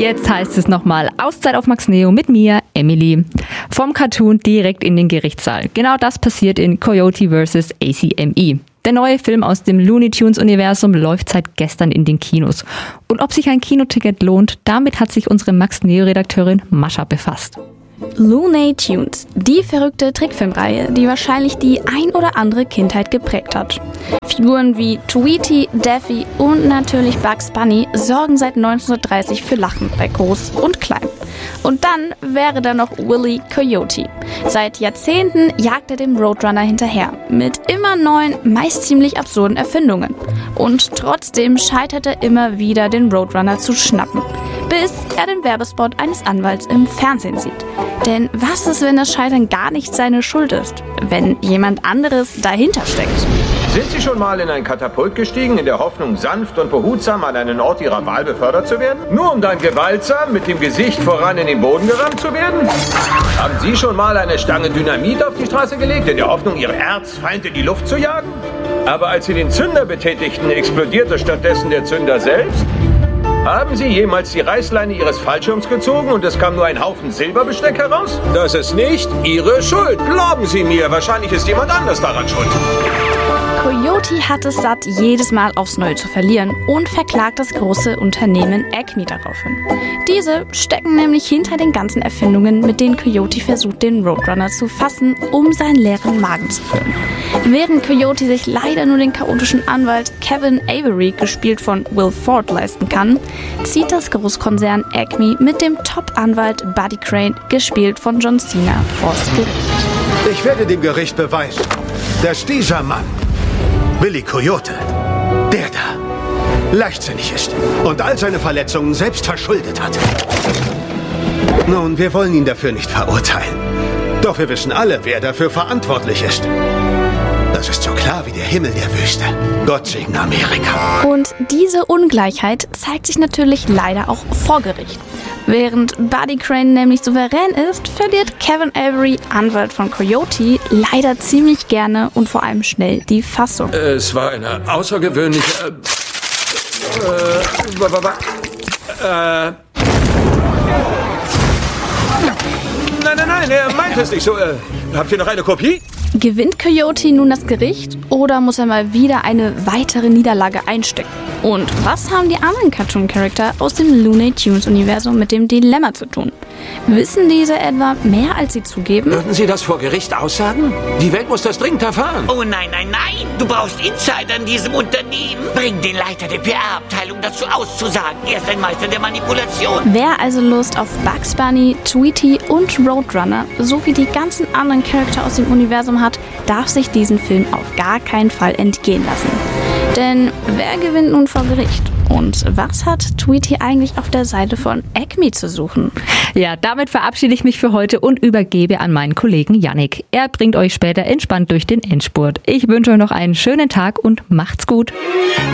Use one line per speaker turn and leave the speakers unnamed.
Jetzt heißt es nochmal Auszeit auf Max Neo mit mir, Emily. Vom Cartoon direkt in den Gerichtssaal. Genau das passiert in Coyote vs. ACME. Der neue Film aus dem Looney Tunes-Universum läuft seit gestern in den Kinos. Und ob sich ein Kinoticket lohnt, damit hat sich unsere Max Neo-Redakteurin Mascha befasst.
Looney Tunes, die verrückte Trickfilmreihe, die wahrscheinlich die ein oder andere Kindheit geprägt hat. Figuren wie Tweety, Daffy und natürlich Bugs Bunny sorgen seit 1930 für Lachen bei Groß und Klein. Und dann wäre da noch Willy Coyote. Seit Jahrzehnten jagt er dem Roadrunner hinterher, mit immer neuen, meist ziemlich absurden Erfindungen. Und trotzdem scheitert er immer wieder, den Roadrunner zu schnappen, bis er den Werbespot eines Anwalts im Fernsehen sieht. Denn was ist, wenn das Scheitern gar nicht seine Schuld ist, wenn jemand anderes dahinter steckt?
Sind Sie schon mal in ein Katapult gestiegen, in der Hoffnung, sanft und behutsam an einen Ort Ihrer Wahl befördert zu werden? Nur um dann gewaltsam mit dem Gesicht voran in den Boden gerammt zu werden? Haben Sie schon mal eine Stange Dynamit auf die Straße gelegt, in der Hoffnung, Ihr Erzfeind in die Luft zu jagen? Aber als Sie den Zünder betätigten, explodierte stattdessen der Zünder selbst? Haben Sie jemals die Reißleine Ihres Fallschirms gezogen und es kam nur ein Haufen Silberbesteck heraus? Das ist nicht Ihre Schuld. Glauben Sie mir, wahrscheinlich ist jemand anders daran schuld.
Coyote hat es satt, jedes Mal aufs Neue zu verlieren und verklagt das große Unternehmen Acme daraufhin. Diese stecken nämlich hinter den ganzen Erfindungen, mit denen Coyote versucht, den Roadrunner zu fassen, um seinen leeren Magen zu füllen. Während Coyote sich leider nur den chaotischen Anwalt Kevin Avery, gespielt von Will Ford, leisten kann, zieht das Großkonzern Acme mit dem Top-Anwalt Buddy Crane, gespielt von John Cena, vors Gericht.
Ich werde dem Gericht beweisen, dass dieser Mann, Willy Coyote, der da, leichtsinnig ist und all seine Verletzungen selbst verschuldet hat. Nun, wir wollen ihn dafür nicht verurteilen. Doch wir wissen alle, wer dafür verantwortlich ist. Das ist so klar wie der Himmel der Wüste. Gott segne Amerika.
Und diese Ungleichheit zeigt sich natürlich leider auch vor Gericht. Während Buddy Crane nämlich souverän ist, verliert Kevin Avery, Anwalt von Coyote, leider ziemlich gerne und vor allem schnell die Fassung.
Es war eine außergewöhnliche... Nein, er meint es nicht so. Habt ihr noch eine Kopie?
Gewinnt Coyote nun das Gericht oder muss er mal wieder eine weitere Niederlage einstecken? Und was haben die anderen Cartoon-Charakter aus dem Looney Tunes-Universum mit dem Dilemma zu tun? Wissen diese etwa mehr, als sie zugeben?
Würden Sie das vor Gericht aussagen? Die Welt muss das dringend erfahren.
Oh nein! Du brauchst Insider in diesem Unternehmen. Bring den Leiter der PR-Abteilung dazu auszusagen. Er ist ein Meister der Manipulation.
Wer also Lust auf Bugs Bunny, Tweety und Roadrunner sowie die ganzen anderen Charakter aus dem Universum hat, darf sich diesen Film auf gar keinen Fall entgehen lassen. Denn wer gewinnt nun vor Gericht? Und was hat Tweety eigentlich auf der Seite von Acme zu suchen?
Ja, damit verabschiede ich mich für heute und übergebe an meinen Kollegen Yannick. Er bringt euch später entspannt durch den Endspurt. Ich wünsche euch noch einen schönen Tag und macht's gut.